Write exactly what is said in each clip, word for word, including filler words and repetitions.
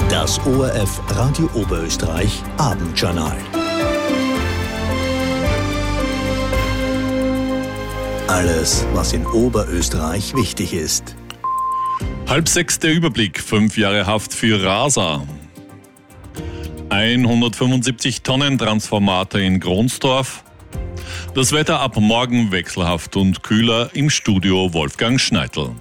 Das O R F Radio Oberösterreich Abendjournal. Alles, was in Oberösterreich wichtig ist. Halb sechs der Überblick, fünf Jahre Haft für Raser. hundertfünfundsiebzig Tonnen Transformator in Kronsdorf. Das Wetter ab morgen wechselhaft und kühler, im Studio Wolfgang Schneidl.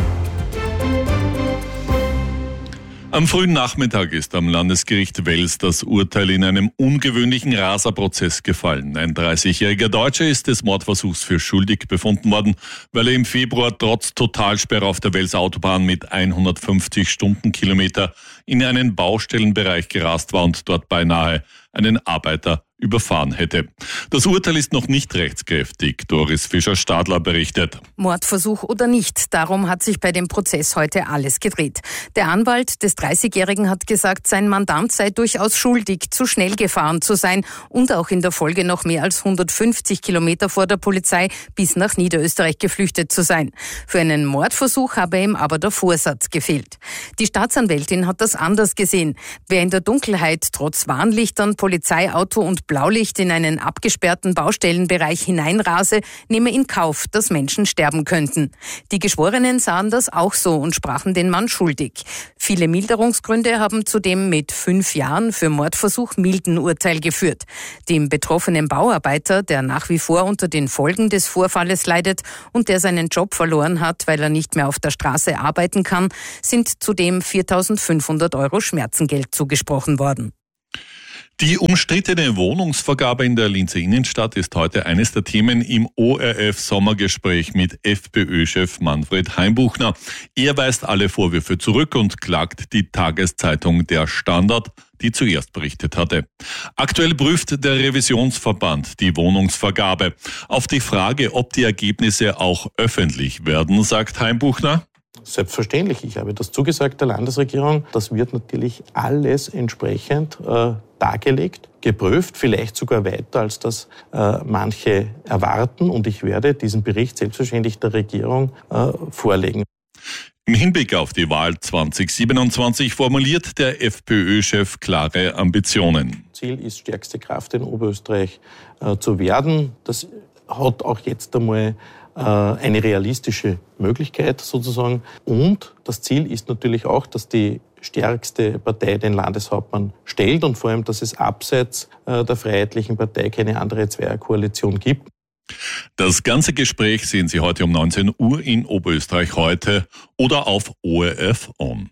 Am frühen Nachmittag ist am Landesgericht Wels das Urteil in einem ungewöhnlichen Raserprozess gefallen. Ein dreißigjähriger Deutscher ist des Mordversuchs für schuldig befunden worden, weil er im Februar trotz Totalsperre auf der Welser Autobahn mit hundertfünfzig Stundenkilometer in einen Baustellenbereich gerast war und dort beinahe einen Arbeiter überfahren hätte. Das Urteil ist noch nicht rechtskräftig. Doris Fischer-Stadler berichtet. Mordversuch oder nicht, darum hat sich bei dem Prozess heute alles gedreht. Der Anwalt des dreißigjährigen hat gesagt, sein Mandant sei durchaus schuldig, zu schnell gefahren zu sein und auch in der Folge noch mehr als hundertfünfzig Kilometer vor der Polizei bis nach Niederösterreich geflüchtet zu sein. Für einen Mordversuch habe ihm aber der Vorsatz gefehlt. Die Staatsanwältin hat das anders gesehen. Wer in der Dunkelheit trotz Warnlichtern, Polizeiauto und Blaulicht in einen abgesperrten Baustellenbereich hineinrase, nehme in Kauf, dass Menschen sterben könnten. Die Geschworenen sahen das auch so und sprachen den Mann schuldig. Viele Milderungsgründe haben zudem mit fünf Jahren für Mordversuch milden Urteil geführt. Dem betroffenen Bauarbeiter, der nach wie vor unter den Folgen des Vorfalles leidet und der seinen Job verloren hat, weil er nicht mehr auf der Straße arbeiten kann, sind zudem viertausendfünfhundert Euro Schmerzengeld zugesprochen worden. Die umstrittene Wohnungsvergabe in der Linzer Innenstadt ist heute eines der Themen im O R F-Sommergespräch mit FPÖ-Chef Manfred Heimbuchner. Er weist alle Vorwürfe zurück und klagt die Tageszeitung Der Standard, die zuerst berichtet hatte. Aktuell prüft der Revisionsverband die Wohnungsvergabe. Auf die Frage, ob die Ergebnisse auch öffentlich werden, sagt Heimbuchner: Selbstverständlich, ich habe das zugesagt der Landesregierung. Das wird natürlich alles entsprechend äh, dargelegt, geprüft, vielleicht sogar weiter, als das äh, manche erwarten. Und ich werde diesen Bericht selbstverständlich der Regierung äh, vorlegen. Im Hinblick auf die Wahl zweitausendsiebenundzwanzig formuliert der FPÖ-Chef klare Ambitionen. Ziel ist, stärkste Kraft in Oberösterreich äh, zu werden. Das hat auch jetzt einmal eine realistische Möglichkeit sozusagen. Und das Ziel ist natürlich auch, dass die stärkste Partei den Landeshauptmann stellt und vor allem, dass es abseits der Freiheitlichen Partei keine andere Zweierkoalition gibt. Das ganze Gespräch sehen Sie heute um neunzehn Uhr in Oberösterreich heute oder auf O R F On.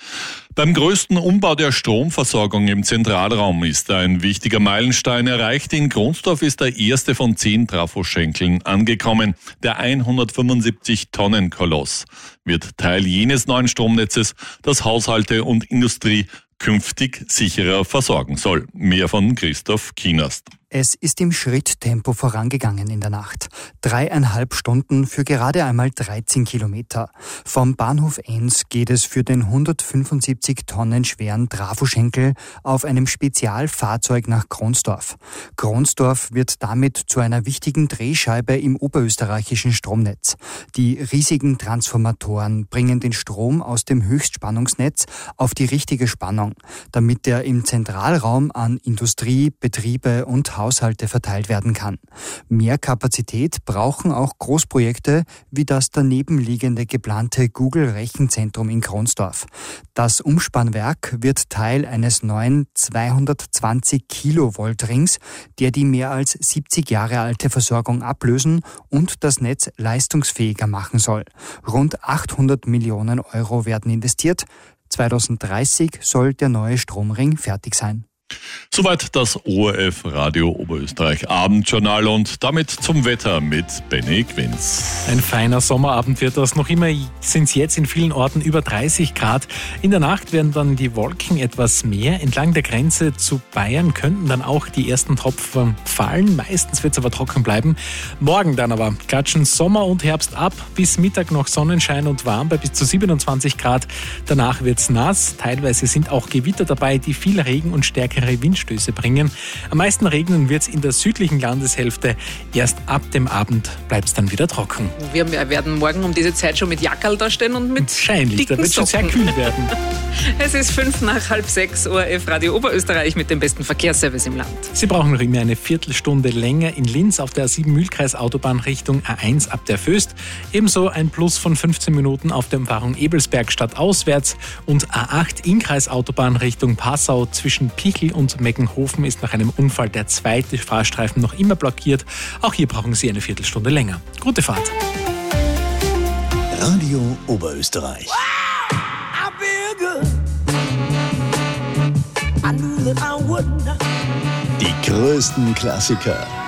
Beim größten Umbau der Stromversorgung im Zentralraum ist ein wichtiger Meilenstein erreicht. In Kronsdorf ist der erste von zehn Trafoschenkeln angekommen. Der hundertfünfundsiebzig Tonnen Koloss wird Teil jenes neuen Stromnetzes, das Haushalte und Industrie künftig sicherer versorgen soll. Mehr von Christoph Kienast. Es ist im Schritttempo vorangegangen in der Nacht. Dreieinhalb Stunden für gerade einmal dreizehn Kilometer. Vom Bahnhof Enns geht es für den hundertfünfundsiebzig Tonnen schweren Trafoschenkel auf einem Spezialfahrzeug nach Kronsdorf. Kronsdorf wird damit zu einer wichtigen Drehscheibe im oberösterreichischen Stromnetz. Die riesigen Transformatoren bringen den Strom aus dem Höchstspannungsnetz auf die richtige Spannung, damit er im Zentralraum an Industrie, Betriebe und Haushalte verteilt werden kann. Mehr Kapazität brauchen auch Großprojekte wie das daneben liegende geplante Google-Rechenzentrum in Kronsdorf. Das Umspannwerk wird Teil eines neuen zweihundertzwanzig Kilovolt Rings, der die mehr als siebzig Jahre alte Versorgung ablösen und das Netz leistungsfähiger machen soll. Rund achthundert Millionen Euro werden investiert. zweitausenddreißig soll der neue Stromring fertig sein. Soweit das O R F Radio Oberösterreich Abendjournal und damit zum Wetter mit Benny Quinz. Ein feiner Sommerabend wird das. Noch immer sind es jetzt in vielen Orten über dreißig Grad. In der Nacht werden dann die Wolken etwas mehr. Entlang der Grenze zu Bayern könnten dann auch die ersten Tropfen fallen. Meistens wird es aber trocken bleiben. Morgen dann aber klatschen Sommer und Herbst ab. Bis Mittag noch Sonnenschein und warm bei bis zu siebenundzwanzig Grad. Danach wird es nass. Teilweise sind auch Gewitter dabei, die viel Regen und Stärke stärkere Windstöße bringen. Am meisten regnen wird es in der südlichen Landeshälfte. Erst ab dem Abend bleibt es dann wieder trocken. Wir werden morgen um diese Zeit schon mit Jackerl da stehen und mit Wahrscheinlich, da wird es schon sehr kühl werden. Es ist fünf nach halb sechs, O R F Radio Oberösterreich mit dem besten Verkehrsservice im Land. Sie brauchen noch immer eine Viertelstunde länger in Linz auf der A sieben Mühlkreis-Autobahn Richtung A eins ab der Föst. Ebenso ein Plus von fünfzehn Minuten auf der Umfahrung Ebelsberg stadtauswärts und A acht Innkreis-Autobahn Richtung Passau zwischen Pichel und Meckenhofen ist nach einem Unfall der zweite Fahrstreifen noch immer blockiert. Auch hier brauchen Sie eine Viertelstunde länger. Gute Fahrt. Radio Oberösterreich. Die größten Klassiker